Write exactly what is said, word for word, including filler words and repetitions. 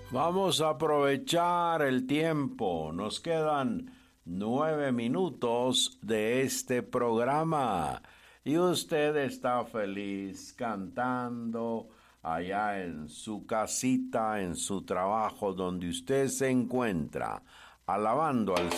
Vamos a aprovechar el tiempo. Nos quedan nueve minutos de este programa. Y usted está feliz cantando allá en su casita, en su trabajo, donde usted se encuentra, alabando al